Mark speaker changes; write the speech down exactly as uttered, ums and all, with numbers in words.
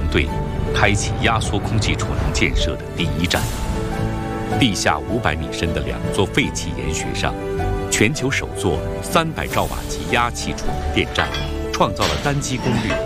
Speaker 1: 队开启压缩空气储能建设的第一站。地下五百米深的两座废弃岩穴上，全球首座三百兆瓦级压气储能电站，创造了单机功率